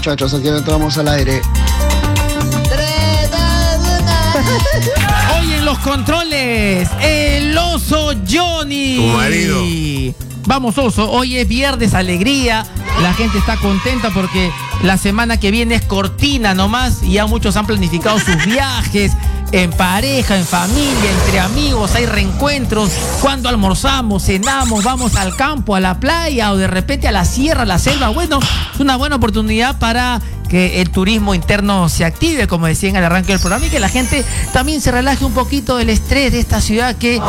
muchachos, aquí entramos al aire. Hoy en los controles, el oso Johnny. Tu marido. Vamos, oso, hoy es viernes, alegría. La gente está contenta porque la semana que viene es cortina nomás y ya muchos han planificado sus viajes en pareja, en familia, entre amigos, hay reencuentros. Cuando almorzamos, cenamos, vamos al campo, a la playa o de repente a la sierra, a la selva. Bueno, es una buena oportunidad para que el turismo interno se active, como decía en el arranque del programa, y que la gente también se relaje un poquito del estrés de esta ciudad que,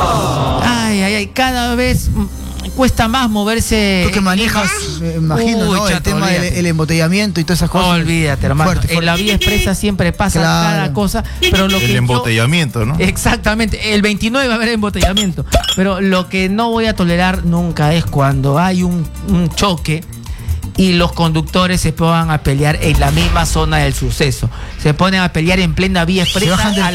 cada vez cuesta más moverse. Tú que manejas, imagino, ¿no? El tema del embotellamiento y todas esas cosas. Olvídate, hermano. Fuerte. En la vía expresa siempre pasa cada cosa, pero lo que embotellamiento, ¿no? Exactamente. El 29 va a haber embotellamiento. Pero lo que no voy a tolerar nunca es cuando hay un choque y los conductores se pongan a pelear en la misma zona del suceso. Se ponen a pelear en plena vía expresa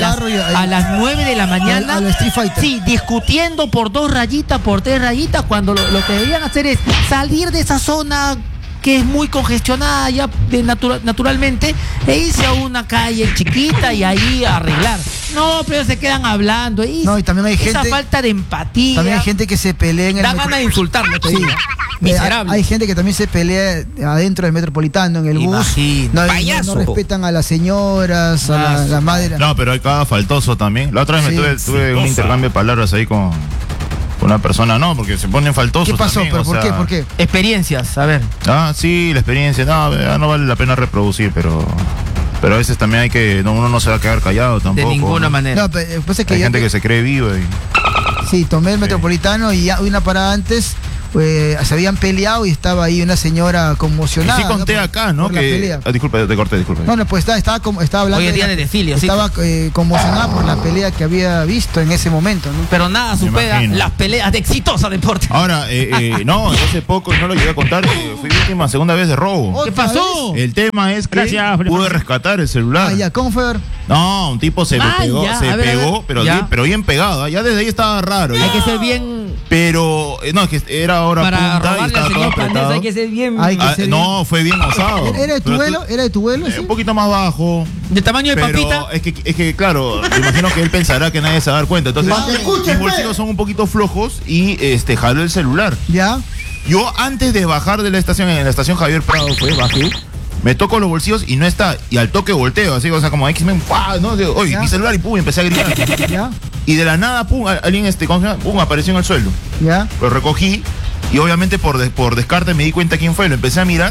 a las 9 de la mañana. A la Street Fighter. Sí, discutiendo por 2 rayitas, por 3 rayitas, cuando lo que deberían hacer es salir de esa zona que es muy congestionada ya naturalmente e irse a una calle chiquita y ahí arreglar. No, pero se quedan hablando. No, y también hay gente. Esa falta de empatía. También hay gente que se pelea en el. Da ganas de insultarlo, te digo. Miserable. Hay gente que también se pelea adentro del Metropolitano, en el bus. No respetan a las señoras, a la madre. No, pero hay cada faltoso también. La otra vez tuve un intercambio de palabras ahí con una persona, no, porque se ponen faltosos. ¿Qué pasó? También, ¿Pero por qué? Experiencias, a ver. Sí, la experiencia. No vale la pena reproducir, pero a veces también hay que. Uno no se va a quedar callado tampoco. De ninguna manera. No, pero pues es que hay gente que se cree viva. Sí, tomé el Metropolitano y ya una parada antes. Se habían peleado y estaba ahí una señora conmocionada. Y sí conté acá, ¿no? Que disculpe, te corté. No, pues estaba hablando. Hoy es día de desfile, estaba conmocionada por la pelea que había visto en ese momento, ¿no? Pero nada supera las peleas de Exitosa Deporte. Ahora, no, hace poco, no lo llegué a contar, fui víctima segunda vez de robo. ¿Qué pasó? El tema es que pude rescatar el celular. ¿Cómo fue? No, un tipo se pegó, pero bien pegado. Ya desde ahí estaba raro. Hay que ser bien. Pero, no, es que era hora para punta y estaba todo apretado. Hay que ser bien. No, fue bien osado. ¿Era de tu vuelo? ¿Sí? Un poquito más bajo. ¿Del tamaño de papita? Es que claro, me imagino que él pensará que nadie se va a dar cuenta. Entonces, mis bolsillos son un poquito flojos y jaló el celular. Ya. Yo antes de bajar de la estación, en la estación Javier Prado bajé, me toco los bolsillos y no está, y al toque volteo, así, o sea, como X-Men, no, digo, oye, mi celular, y pum, empecé a gritar. ¿Ya? Y de la nada, pum, alguien, pum, apareció en el suelo. ¿Ya? Lo recogí, y obviamente por descarte me di cuenta quién fue, lo empecé a mirar,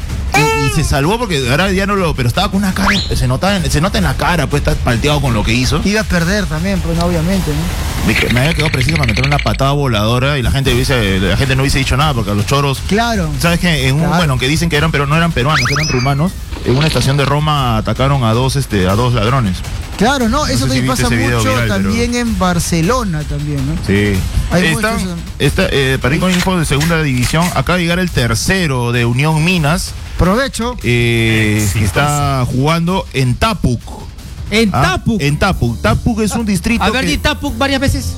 y se salvó porque ahora ya no pero estaba con una cara, se nota en la cara, pues está palteado con lo que hizo. Iba a perder también, pues obviamente, ¿no? Me había quedado preciso para meter una patada voladora y la gente no hubiese dicho nada porque a los choros. Claro. ¿Sabes qué? Bueno, aunque dicen que no eran peruanos, eran rumanos, en una estación de Roma atacaron a dos ladrones. Claro, no, eso también pasa mucho viral, también en Barcelona también, ¿no? Sí. Para ir con info de segunda división, acaba de llegar el tercero de Unión Minas. Provecho. Que está jugando en Tapuk. ¿En Tapuk? En Tapuk. Tapuk es un distrito. A ver, di Tapuk varias veces.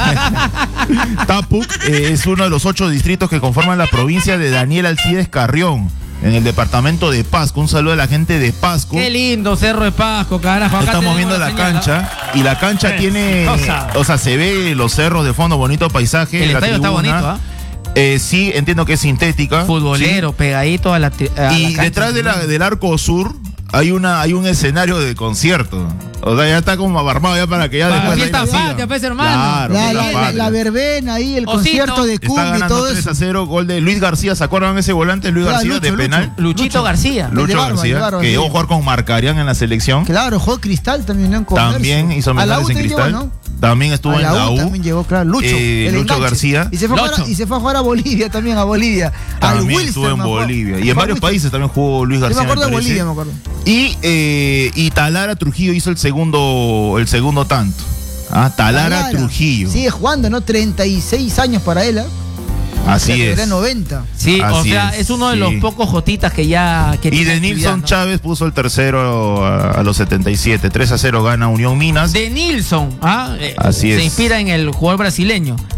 Tapuk es uno de los 8 distritos que conforman la provincia de Daniel Alcides Carrión, en el departamento de Pasco. Un saludo a la gente de Pasco. Qué lindo Cerro de Pasco, carajo. Estamos viendo la cancha y la cancha tiene, o sea, se ve los cerros de fondo, bonito paisaje. El estadio está bonito, ¿ah? Sí, entiendo que es sintética. Futbolero, pegadito a la y cancha, detrás del arco sur hay un escenario de concierto. O sea, ya está como armado ya para que ya después fiesta patria, pues, hermano. Claro, la verbena ahí, el concierto de cumbia y todo eso. 3-0, gol de Luis García. ¿Se acuerdan ese volante? Luis García de penal. Luchito García. Lucho García, que llegó a jugar con Marcarián en la selección. Claro, jugó Cristal también en Comercio. También hizo menores en Cristal. ¿No? También estuvo en la U. También llegó, claro, Lucho García. Y se fue a jugar a Bolivia también, También estuvo en Bolivia. Y en varios países también jugó Luis García. Yo me acuerdo de Bolivia, me acuerdo. Y Talara Trujillo hizo el segundo tanto. Talara Trujillo. Sigue jugando, ¿no? 36 años para él, ¿eh? Así es. Era 90. Sí, así es uno de los pocos jotitas que ya... Y de Nilson Chávez puso el tercero a los 77. 3-0 gana Unión Minas. De Nilson, así es. Se inspira en el jugador brasileño.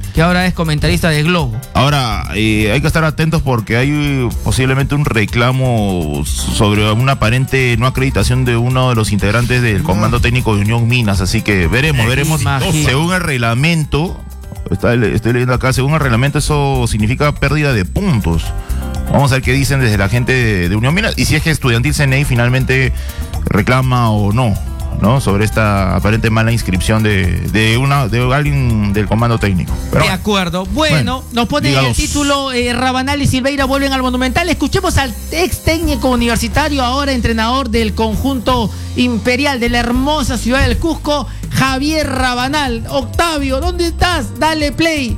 que ahora es comentarista de Globo. Ahora, hay que estar atentos porque hay posiblemente un reclamo sobre una aparente no acreditación de uno de los integrantes del Comando Técnico de Unión Minas, así que veremos. Según el reglamento, estoy leyendo acá, según el reglamento eso significa pérdida de puntos. Vamos a ver qué dicen desde la gente de Unión Minas y si es que Estudiantil CNI finalmente reclama o no sobre esta aparente mala inscripción de alguien del comando técnico. Pero de acuerdo. Bueno, nos pone el título Rabanal y Silveira vuelven al Monumental. Escuchemos al ex técnico universitario, ahora entrenador del conjunto imperial de la hermosa ciudad del Cusco, Javier Rabanal. Octavio, ¿dónde estás? Dale play.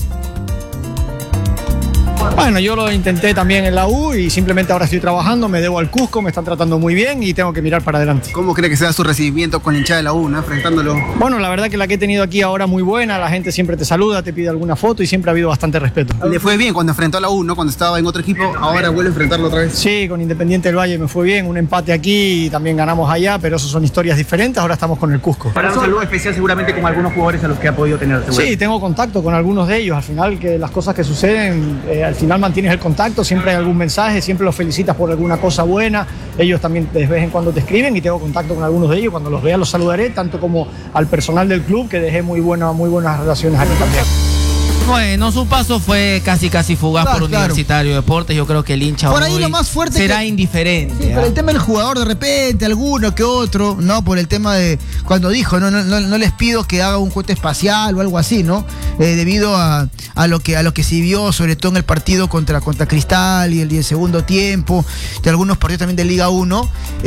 Bueno, yo lo intenté también en la U y simplemente ahora estoy trabajando, me debo al Cusco, me están tratando muy bien y tengo que mirar para adelante. ¿Cómo cree que sea su recibimiento con la hinchada de la U, enfrentándolo? Bueno, la verdad que la que he tenido aquí ahora muy buena, la gente siempre te saluda, te pide alguna foto y siempre ha habido bastante respeto. Le fue bien cuando enfrentó a la U, ¿no? Cuando estaba en otro equipo, ahora vuelve a enfrentarlo otra vez. Sí, con Independiente del Valle me fue bien, un empate aquí y también ganamos allá, pero eso son historias diferentes, ahora estamos con el Cusco. Para un saludo especial seguramente con algunos jugadores a los que ha podido tener. Sí, tengo contacto con algunos de ellos, al final que las cosas que suceden, al final mantienes el contacto, siempre hay algún mensaje, siempre los felicitas por alguna cosa buena, ellos también de vez en cuando te escriben y tengo contacto con algunos de ellos, cuando los vea los saludaré, tanto como al personal del club que dejé muy buenas relaciones aquí también. Bueno, su paso fue casi fugaz por Universitario de Deportes. Yo creo que el hincha por ahí lo más fuerte será indiferente. Sí, por el tema del jugador, de repente, alguno que otro, ¿no? Por el tema de cuando dijo, no les pido que haga un cohete espacial o algo así, ¿no? Debido a lo que se vio, sobre todo en el partido contra Cristal y el segundo tiempo, de algunos partidos también de Liga 1.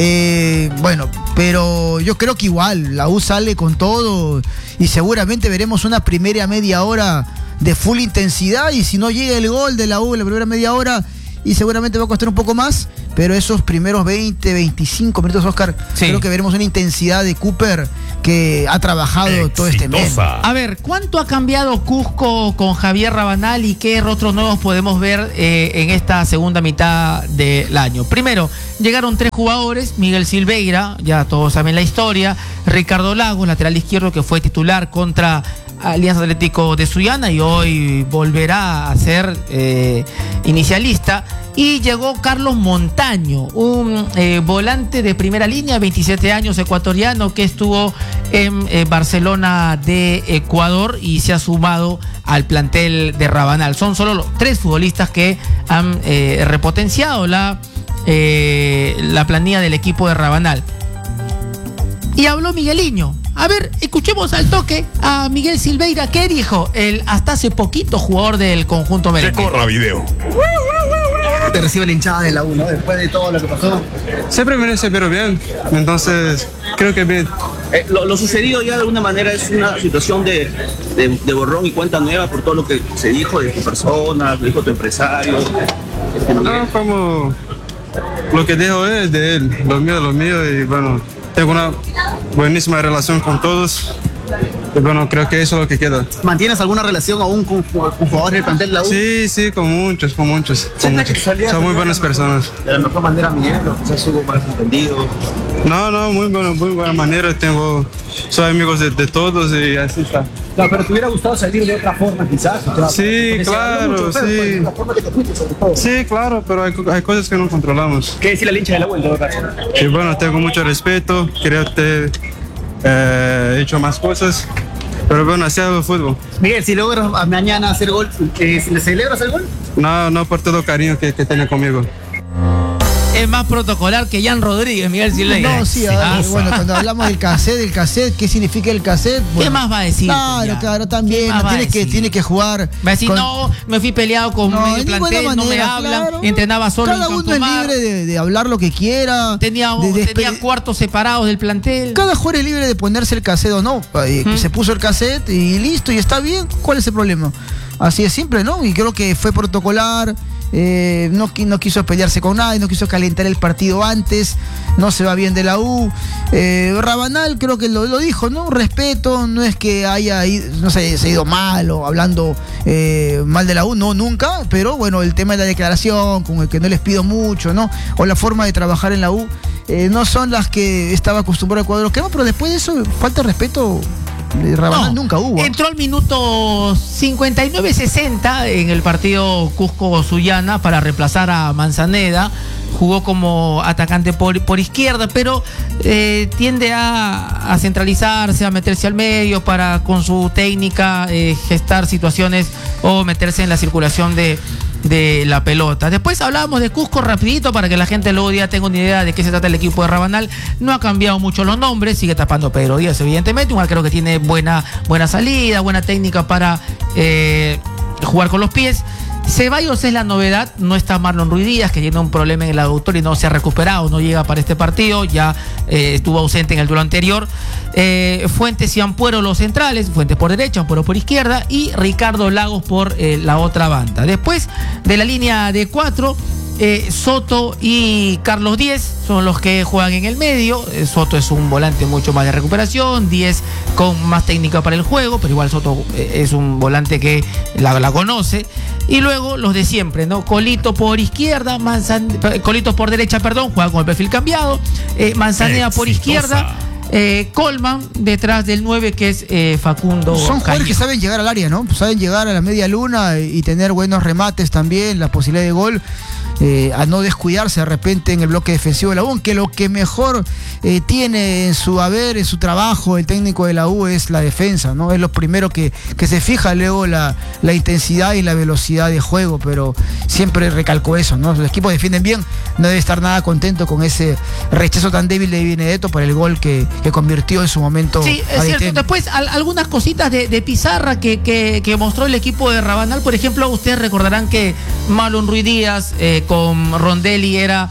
Bueno, pero yo creo que igual, la U sale con todo y seguramente veremos una primera media hora de full intensidad y si no llega el gol de la U en la primera media hora y seguramente va a costar un poco más, pero esos primeros 20, 25 minutos, Oscar, creo que veremos una intensidad de Cooper que ha trabajado todo este mes. A ver, ¿cuánto ha cambiado Cusco con Javier Rabanal y qué rostros nuevos podemos ver en esta segunda mitad del año? Primero, llegaron 3 jugadores, Miguel Silveira, ya todos saben la historia, Ricardo Lagos, lateral izquierdo que fue titular contra Alianza Atlético de Sullana y hoy volverá a ser inicialista. Y llegó Carlos Montaño, un volante de primera línea, 27 años, ecuatoriano, que estuvo en Barcelona de Ecuador y se ha sumado al plantel de Rabanal. Son solo los 3 futbolistas que han repotenciado la planilla del equipo de Rabanal. Y habló Migueliño. A ver, escuchemos al toque a Miguel Silveira. ¿Qué dijo el hasta hace poquito jugador del conjunto merengue? Que corra video. Te recibe la hinchada de la U, ¿no? Después de todo lo que pasó. Siempre merece, pero bien. Entonces, creo que bien. Lo sucedido ya de alguna manera es una situación de borrón y cuenta nueva por todo lo que se dijo de tu persona, lo que dijo tu empresario. No, como lo que dijo es de él, lo mío y bueno, tengo una buenísima relación con todos. Y bueno, creo que eso es lo que queda. ¿Mantienes alguna relación aún con jugadores del plantel de la U? Sí, con muchos. Son muy buenas personas. De la mejor manera, Miguel, quizás hubo malos entendidos. No, muy buena manera. Soy amigos de todos y así está. No, pero te hubiera gustado salir de otra forma quizás. Sí, claro, sí. Sí, claro, pero hay cosas que no controlamos. ¿Qué decir la hincha de la U en todo caso? Y bueno, tengo mucho respeto, creo que he hecho más cosas, pero bueno, así hago el fútbol. Miguel, si logras mañana hacer gol, ¿le celebras el gol? No por todo cariño que tiene conmigo. Es más protocolar que Jan Rodríguez, Miguel Silveira. No, sí, bueno, cuando hablamos del cassette, ¿qué significa el cassette? Bueno, ¿qué más va a decir? Claro, también, tiene que jugar. Va a decir, no, me fui peleado con medio plantel, manera, no me hablan, entrenaba solo cada en uno es libre de hablar lo que quiera. Tenía cuartos separados del plantel. Cada jugador es libre de ponerse el cassette o no. Se puso el cassette y listo, y está bien. ¿Cuál es el problema? Así es simple, ¿no? Y creo que fue protocolar. No quiso pelearse con nadie, no quiso calentar el partido antes, no se va bien de la U. Rabanal creo que lo dijo, ¿no? Respeto, no es que haya ido, se haya ido mal o hablando mal de la U, no, nunca, pero bueno, el tema de la declaración, con el que no les pido mucho, ¿no? O la forma de trabajar en la U, no son las que estaba acostumbrado a Ecuador, pero después de eso, falta de respeto Rabanal nunca hubo. Entró al minuto 59-60 en el partido Cusco-Sullana para reemplazar a Manzaneda. Jugó como atacante por izquierda, pero tiende a centralizarse, a meterse al medio para con su técnica gestar situaciones o meterse en la circulación de la pelota. Después hablábamos de Cusco rapidito para que la gente luego ya tenga una idea de qué se trata el equipo de Rabanal. No ha cambiado mucho los nombres, sigue tapando Pedro Díaz evidentemente, un arquero que tiene buena salida, buena técnica para jugar con los pies. Ceballos es la novedad, no está Marlon Ruiz Díaz, que tiene un problema en el aductor y no se ha recuperado, no llega para este partido, ya estuvo ausente en el duelo anterior. Fuentes y Ampuero los centrales, Fuentes por derecha, Ampuero por izquierda y Ricardo Lagos por la otra banda. Después de la línea de 4, Soto y Carlos Díez son los que juegan en el medio. Soto es un volante mucho más de recuperación, Díez con más técnica para el juego, pero igual Soto es un volante que la conoce. Y luego los de siempre, ¿no? Colito por izquierda, Colito por derecha, juega con el perfil cambiado. Manzaneda por izquierda. Colman detrás del 9 que es Facundo. Son jugadores que saben llegar al área, ¿no? Saben llegar a la media luna y tener buenos remates también, la posibilidad de gol. A no descuidarse de repente en el bloque defensivo de la U, aunque lo que mejor tiene en su haber, en su trabajo el técnico de la U es la defensa, ¿no? Es lo primero que se fija, luego la intensidad y la velocidad de juego, pero siempre recalco eso, ¿no? Los equipos defienden bien, no debe estar nada contento con ese rechazo tan débil de Benedetto por el gol que convirtió en su momento. Sí, es cierto. Después algunas cositas de pizarra que mostró el equipo de Rabanal. Por ejemplo, ustedes recordarán que Marlon Ruiz Díaz con Rondelli era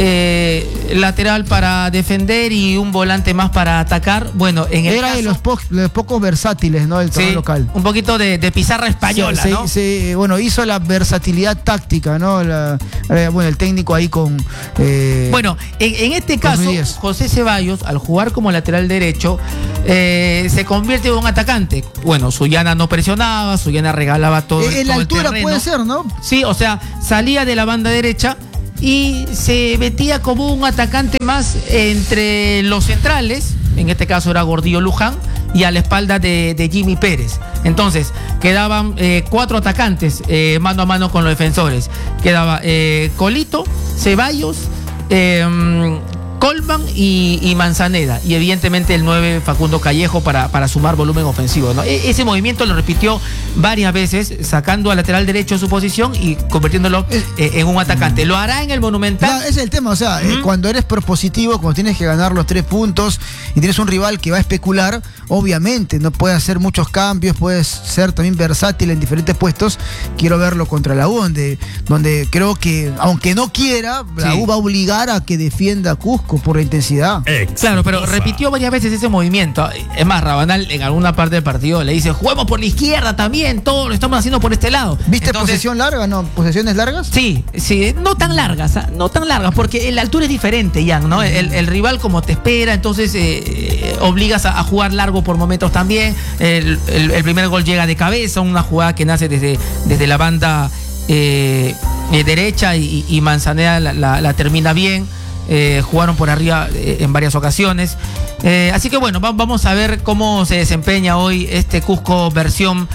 lateral para defender y un volante más para atacar. Bueno, en el era caso, de los pocos versátiles, ¿no? Del torneo local. Un poquito de pizarra española, ¿no? Bueno, hizo la versatilidad táctica, ¿no? El técnico ahí con... bueno, en este caso, José Ceballos, al jugar como lateral derecho, se convierte en un atacante. Bueno, Sullana no presionaba, Sullana regalaba todo en la altura puede ser, ¿no? Sí, o sea, salía de la banda derecha y se metía como un atacante más entre los centrales, en este caso era Gordillo Luján, y a la espalda de Jimmy Pérez. Entonces, quedaban 4 atacantes mano a mano con los defensores. Quedaba Colito, Ceballos, Colman y Manzaneda, y evidentemente el 9 Facundo Callejo para sumar volumen ofensivo, ¿no? Ese movimiento lo repitió varias veces, sacando al lateral derecho de su posición y convirtiéndolo en un atacante. Lo hará en el Monumental. No, ese es el tema, o sea, cuando eres propositivo, cuando tienes que ganar los 3 puntos y tienes un rival que va a especular, obviamente no puede hacer muchos cambios, puedes ser también versátil en diferentes puestos. Quiero verlo contra la U, donde creo que, aunque no quiera, la U va a obligar a que defienda a Cusco por la intensidad. Claro, pero repitió varias veces ese movimiento. Es más, Rabanal en alguna parte del partido le dice, juguemos por la izquierda también, todo lo estamos haciendo por este lado. ¿Viste posesión larga, no? ¿Posesiones largas? Sí, no tan largas, porque la altura es diferente, Jan, ¿no? El rival como te espera, entonces obligas a jugar largo por momentos también. El primer gol llega de cabeza, una jugada que nace desde la banda derecha y Manzaneda la termina bien. Jugaron por arriba en varias ocasiones, así que bueno, vamos a ver cómo se desempeña hoy este Cusco versión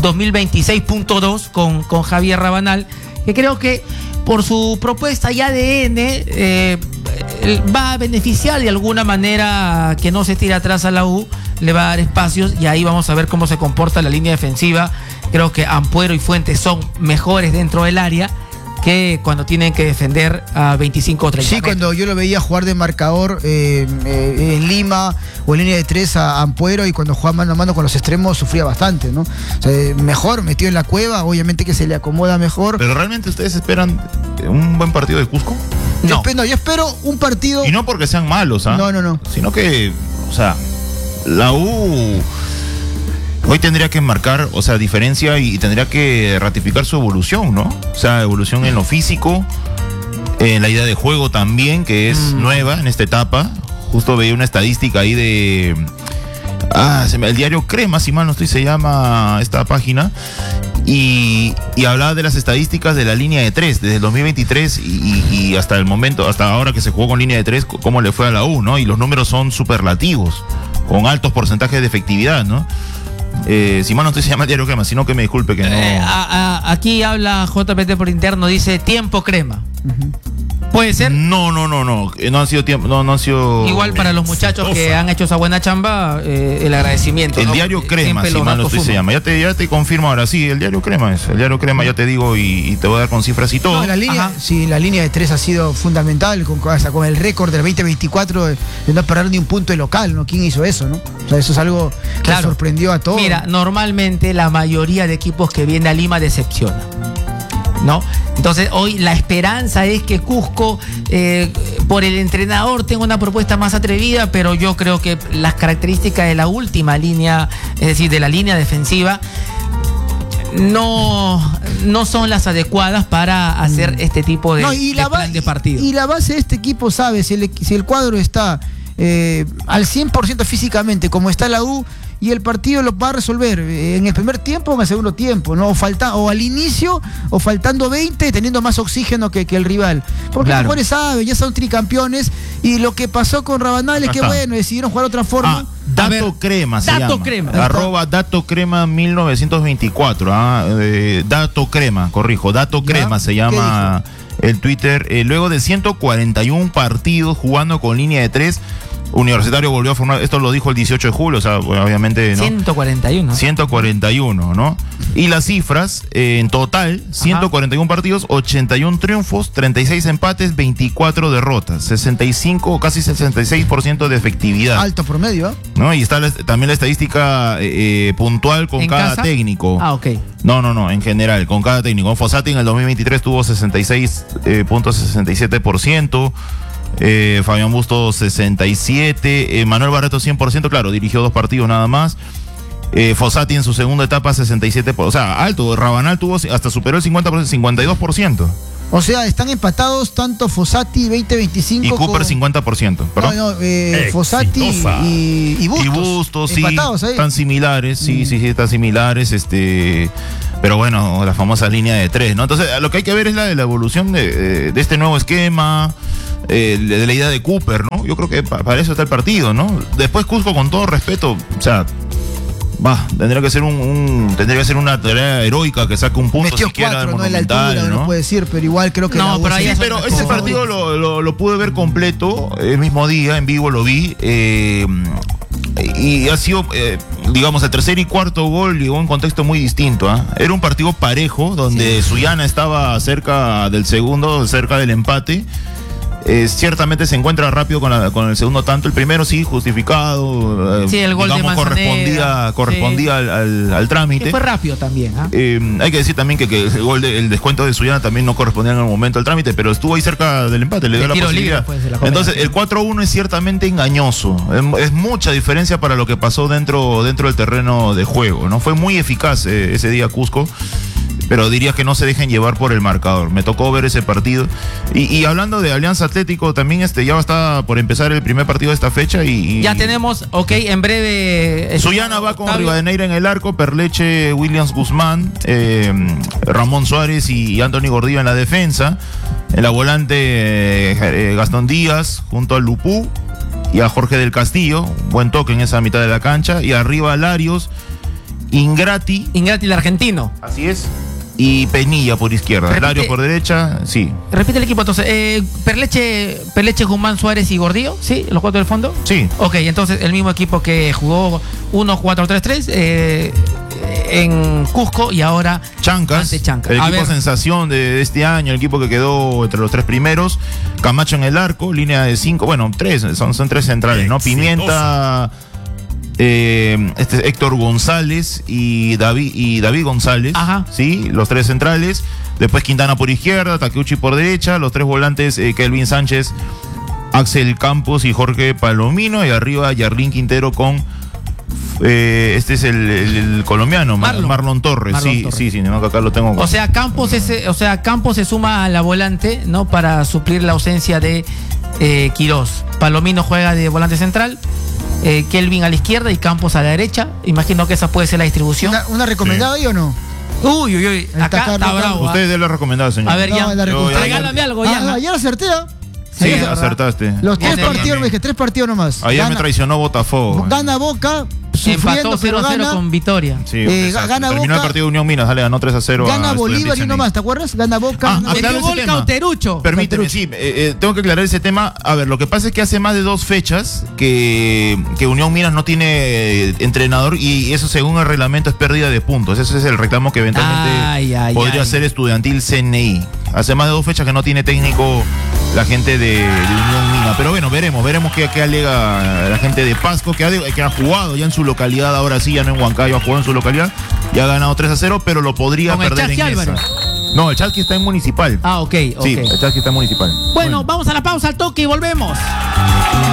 2026.2 con Javier Rabanal, que creo que por su propuesta y ADN va a beneficiar de alguna manera que no se tire atrás a la U, le va a dar espacios y ahí vamos a ver cómo se comporta la línea defensiva. Creo que Ampuero y Fuentes son mejores dentro del área que cuando tienen que defender a 25 o 30 Sí, metros. cuando yo lo veía jugar de marcador en Lima o en línea de 3 a Ampuero, y cuando jugaba mano a mano con los extremos sufría bastante, ¿no? O sea, mejor metido en la cueva, obviamente que se le acomoda mejor. ¿Pero realmente ustedes esperan un buen partido de Cusco? No, yo espero un partido... Y no porque sean malos, ¿ah? No. Sino que, o sea, la U hoy tendría que marcar, o sea, diferencia y tendría que ratificar su evolución, ¿no? O sea, evolución en lo físico, en la idea de juego también, que es nueva en esta etapa. Justo veía una estadística ahí de... el diario Crema, si mal no estoy, se llama esta página. Y hablaba de las estadísticas de la línea de 3, desde el 2023 y hasta el momento, hasta ahora que se jugó con línea de 3, cómo le fue a la U, ¿no? Y los números son superlativos. con altos porcentajes de efectividad, ¿no? Si mal no estoy, se llama Diario Crema, sino que me disculpe que no. Aquí habla JPT por interno, dice tiempo crema. ¿Puede ser? No han sido tiempo, no han sido. Igual para los muchachos que han hecho esa buena chamba, el agradecimiento. El ¿no? Diario Porque Crema, siempre si los mal no datos estoy, se suman. llama. Ya te confirmo ahora, sí, el Diario Crema es. El Diario Crema, ya te digo, y te voy a dar con cifras y todo. No, la línea, sí, la línea de 3 ha sido fundamental, hasta con el récord del 2024 de no perder ni un punto de local, ¿no? ¿Quién hizo eso, no? O sea, eso es algo que sorprendió a todos. Mira, normalmente la mayoría de equipos que vienen a Lima decepciona, ¿no? Entonces hoy la esperanza es que Cusco, por el entrenador, tenga una propuesta más atrevida, pero yo creo que las características de la última línea, es decir, de la línea defensiva, no son las adecuadas para hacer este tipo de, plan de partido. Y la base de este equipo, sabe, si el cuadro está al 100% físicamente, como está la U, y el partido lo va a resolver en el primer tiempo o en el segundo tiempo, ¿no? O al inicio, o faltando 20, teniendo más oxígeno que el rival. Porque los jugadores saben, ya son tricampeones, y lo que pasó con Rabanal es que, bueno, decidieron jugar de otra forma. Dato Crema se Dato llama. Crema. Dato Crema 1924. Dato Crema, corrijo. Dato Crema se llama el Twitter. Luego de 141 partidos jugando con línea de 3, Universitario volvió a formar, esto lo dijo el 18 de julio, o sea, obviamente, ¿no? 141. 141, ¿no? Y las cifras, en total, 141 partidos, 81 triunfos, 36 empates, 24 derrotas, 65, casi 66% de efectividad. Alto promedio, ¿eh? ¿No? Y está también la estadística puntual con cada casa? técnico. Ok. No, en general, con cada técnico. Fossati en el 2023 tuvo 66.67%. Fabián Bustos 67%, Manuel Barreto 100%, claro, dirigió 2 partidos nada más. Fossati en su segunda etapa 67%, o sea, alto. Rabanal tuvo hasta superó el 50%, 52%. O sea, están empatados tanto Fossati 20-25 y Cooper 50%. ¿perdón? Fossati y Bustos. Y Bustos, sí, empatados ahí. están similares, sí, están similares, pero bueno, la famosa línea de 3, ¿no? Entonces, lo que hay que ver es la evolución de este nuevo esquema, de la idea de Cooper, ¿no? Yo creo que para eso está el partido, ¿no? Después Cusco, con todo respeto, o sea, tendría que ser una tarea heroica que saque un punto. Metió siquiera 4, del no en la Monumental, altura, ¿no? uno puede decir, pero igual creo que No, pero ahí Sí, pero ese partido lo pude ver completo el mismo día, en vivo lo vi, y ha sido, digamos, el tercer y cuarto gol llegó en un contexto muy distinto, ¿eh? Era un partido parejo, donde Sullana estaba cerca del segundo, cerca del empate. Ciertamente se encuentra rápido con el segundo tanto. El primero sí, justificado. Sí, el gol de Manzanera, correspondía al trámite. Que fue rápido también. Hay que decir también que el descuento de Sullana también no correspondía en el momento al trámite, pero estuvo ahí cerca del empate, le dio la posibilidad. Entonces, el 4-1 es ciertamente engañoso. Es mucha diferencia para lo que pasó dentro del terreno de juego, ¿no? Fue muy eficaz ese día Cusco, pero diría que no se dejen llevar por el marcador. Me tocó ver ese partido. Y hablando de Alianza Atlético, también ya está por empezar el primer partido de esta fecha. Ya tenemos, en breve. Sullana va con Rivadeneira en el arco, Perleche, Williams Guzmán, Ramón Suárez y Anthony Gordillo en la defensa. En la volante, Gastón Díaz junto a Lupú y a Jorge del Castillo. Buen toque en esa mitad de la cancha. Y arriba Larios, Ingrati, el argentino. Así es. Y Penilla por izquierda. Lario por derecha, sí. Repite el equipo entonces. Perleche, Guzmán, Suárez y Gordillo, ¿sí? ¿Los 4 del fondo? Sí. Ok, entonces el mismo equipo que jugó 1-4-3-3 en Cusco y ahora Chancas. ante Chancas. El equipo sensación de este año, el equipo que quedó entre los 3 primeros. Camacho en el arco, línea de 5, bueno, 3, son 3 centrales, ¿no? Pimienta, Héctor González y David González. Ajá. Sí, los 3 centrales. Después Quintana por izquierda, Takeuchi por derecha, los 3 volantes, Kelvin Sánchez, Axel Campos y Jorge Palomino, y arriba Yarlín Quintero con este es el colombiano, Marlon Torres. Sí, no, que acá lo tengo. O sea, Campos se suma a la volante, ¿no? Para suplir la ausencia de Quirós. Palomino juega de volante central, Kelvin a la izquierda y Campos a la derecha. Imagino que esa puede ser la distribución. ¿Una recomendada ahí o no? Acá está bravo. Usted debe la recomendada, señor. A ver, regálame algo ya. Ya la acerté. Sí, Ahí acertaste. Los tres Bien, partidos, me dije, 3 partidos nomás. Ayer me traicionó Botafogo. Gana Boca, sufriendo, Empató pero 0-0 gana. con Victoria. Sí, Gana terminó Boca. el partido de Unión Minas, dale, ganó 3-0. Gana a Bolívar y Estudiantes uno Chaney. más, ¿te acuerdas? Gana Boca. gana Metió claro, ese gol tema. Cauterucho. Permíteme, sí, tengo que aclarar ese tema. A ver, lo que pasa es que hace más de 2 fechas que Unión Minas no tiene entrenador y eso según el reglamento es pérdida de puntos. Ese es el reclamo que eventualmente podría hacer Estudiantil CNI. Hace más de 2 fechas que no tiene técnico la gente de Unión Minas. Pero bueno, veremos qué alega la gente de Pasco, que ha jugado ya en su localidad, ahora sí, ya no en Huancayo, ha jugado en su localidad y ha ganado 3-0, pero lo podría Con el perder Chasqui en Álvarez. esa. No, el Chasqui está en Municipal. Ah, ok. Sí, el Chasqui está en Municipal. Bueno, vamos a la pausa al toque y volvemos.